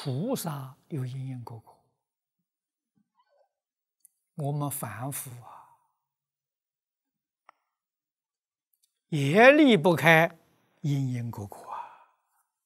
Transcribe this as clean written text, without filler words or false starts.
菩萨有因因果果，我们凡夫啊，也离不开因因果果。